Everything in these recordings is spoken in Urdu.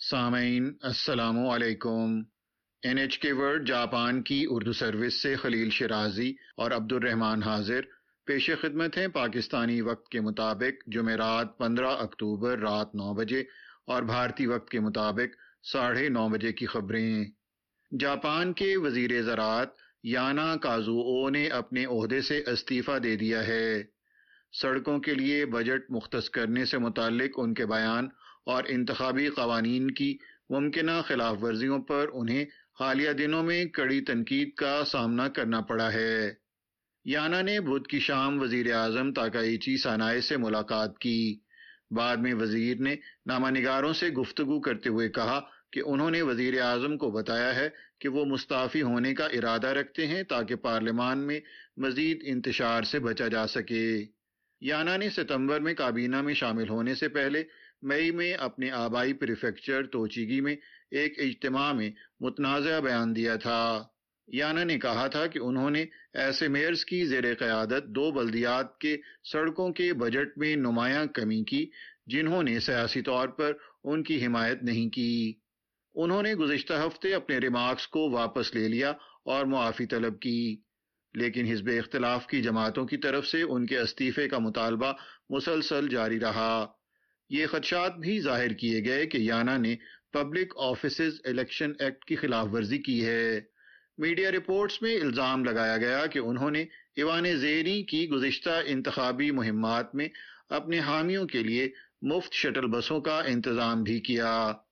سامعین السلام علیکم۔ NHK ورلڈ جاپان کی اردو سروس سے خلیل شرازی اور عبد الرحمن حاضر پیش خدمت ہیں۔ پاکستانی وقت کے مطابق جمعرات 15 اکتوبر رات 9 بجے اور بھارتی وقت کے مطابق 9:30 بجے کی خبریں۔ جاپان کے وزیر زراعت یانا کازوو نے اپنے عہدے سے استعفیٰ دے دیا ہے۔ سڑکوں کے لیے بجٹ مختص کرنے سے متعلق ان کے بیان اور انتخابی قوانین کی ممکنہ خلاف ورزیوں پر انہیں حالیہ دنوں میں کڑی تنقید کا سامنا کرنا پڑا ہے۔ یانا نے بدھ کی شام وزیر اعظم تاکائیچی سانائے سے ملاقات کی۔ بعد میں وزیر نے نامہ نگاروں سے گفتگو کرتے ہوئے کہا کہ انہوں نے وزیر اعظم کو بتایا ہے کہ وہ مستعفی ہونے کا ارادہ رکھتے ہیں تاکہ پارلیمان میں مزید انتشار سے بچا جا سکے۔ یانا نے ستمبر میں کابینہ میں شامل ہونے سے پہلے مئی میں اپنے آبائی پریفیکچر توچیگی میں ایک اجتماع میں متنازع بیان دیا تھا۔ یانا نے کہا تھا کہ انہوں نے ایسے میئرز کی زیر قیادت 2 بلدیات کے سڑکوں کے بجٹ میں نمایاں کمی کی جنہوں نے سیاسی طور پر ان کی حمایت نہیں کی۔ انہوں نے گزشتہ ہفتے اپنے ریمارکس کو واپس لے لیا اور معافی طلب کی، لیکن حزب اختلاف کی جماعتوں کی طرف سے ان کے استعفے کا مطالبہ مسلسل جاری رہا۔ یہ خدشات بھی ظاہر کیے گئے کہ یانا نے پبلک آفیسز الیکشن ایکٹ کی خلاف ورزی کی ہے۔ میڈیا رپورٹس میں الزام لگایا گیا کہ انہوں نے ایوان زیریں کی گزشتہ انتخابی مہمات میں اپنے حامیوں کے لیے مفت شٹل بسوں کا انتظام بھی کیا۔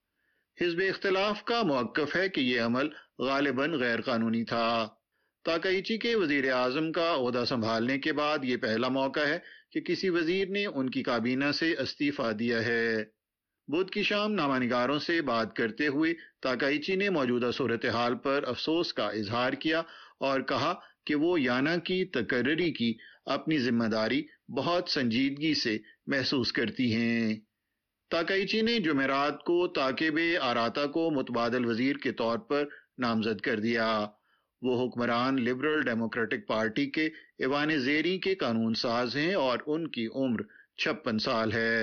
حزب اختلاف کا موقف ہے کہ یہ عمل غالباً غیر قانونی تھا۔ تاکائیچی کے وزیر اعظم کا عہدہ سنبھالنے کے بعد یہ پہلا موقع ہے کہ کسی وزیر نے ان کی کابینہ سے استعفیٰ دیا ہے۔ بدھ کی شام نامہ نگاروں سے بات کرتے ہوئے تاکائیچی نے موجودہ صورتحال پر افسوس کا اظہار کیا اور کہا کہ وہ یانا کی تقرری کی اپنی ذمہ داری بہت سنجیدگی سے محسوس کرتی ہیں۔ تاکائیچی نے جمعرات کو تاکیبے آراتا کو متبادل وزیر کے طور پر نامزد کر دیا۔ وہ حکمران لبرل ڈیموکریٹک پارٹی کے ایوان زیریں کے قانون ساز ہیں اور ان کی عمر 56 سال ہے۔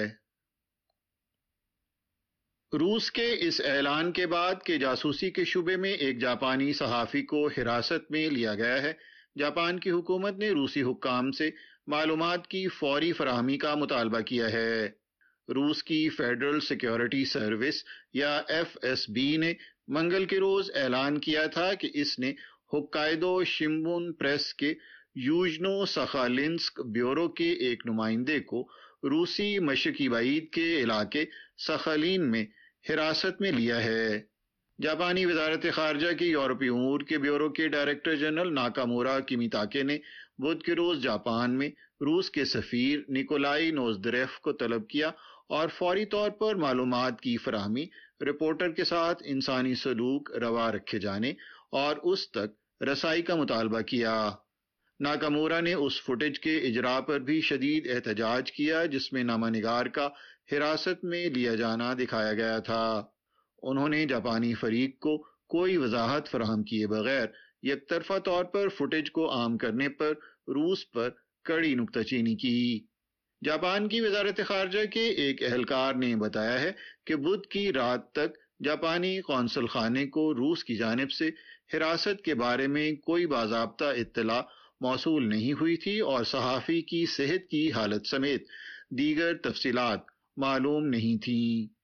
روس کے اس اعلان کے بعد کہ جاسوسی کے شبے میں ایک جاپانی صحافی کو حراست میں لیا گیا ہے، جاپان کی حکومت نے روسی حکام سے معلومات کی فوری فراہمی کا مطالبہ کیا ہے۔ روس کی فیڈرل سیکیورٹی سروس یا FSB نے منگل کے روز اعلان کیا تھا کہ اس نے ہوکائیدو شنبون پریس کے یوجنو ساخالنسک بیورو کے ایک نمائندے کو روسی مشرقی بعید کے علاقے ساخالین میں حراست میں لیا ہے۔ جاپانی وزارت خارجہ کے یورپی امور کے بیورو کے ڈائریکٹر جنرل ناکامورا کیمیتاکے نے بدھ کے روز جاپان میں روس کے سفیر نیکولائی نوزدریف کو طلب کیا اور فوری طور پر معلومات کی فراہمی، رپورٹر کے ساتھ انسانی سلوک روا رکھے جانے اور اس تک رسائی کا مطالبہ کیا۔ ناکامورا نے اس فوٹیج کے اجرا پر بھی شدید احتجاج کیا جس میں نامہ نگار کا حراست میں لیا جانا دکھایا گیا تھا۔ انہوں نے جاپانی فریق کو کوئی وضاحت فراہم کیے بغیر یک طرفہ طور پر فوٹیج کو عام کرنے پر روس پر کڑی نکتہ چینی کی۔ جاپان کی وزارت خارجہ کے ایک اہلکار نے بتایا ہے کہ بدھ کی رات تک جاپانی قونصل خانے کو روس کی جانب سے حراست کے بارے میں کوئی باضابطہ اطلاع موصول نہیں ہوئی تھی اور صحافی کی صحت کی حالت سمیت دیگر تفصیلات معلوم نہیں تھیں۔